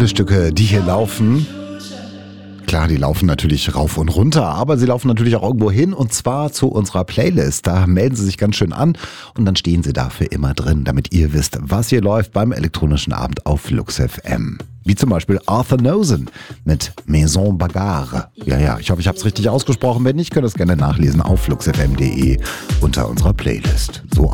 Paradestücke, die hier laufen. Klar, die laufen natürlich rauf und runter, aber sie laufen natürlich auch irgendwo hin und zwar zu unserer Playlist. Da melden Sie sich ganz schön an und dann stehen Sie dafür immer drin, damit ihr wisst, was hier läuft beim elektronischen Abend auf Flux FM. Wie zum Beispiel Arthur Nosen mit Maison Bagarre. Ja, ich hoffe, ich habe es richtig ausgesprochen. Wenn nicht, könnt ihr es gerne nachlesen auf fluxfm.de unter unserer Playlist. So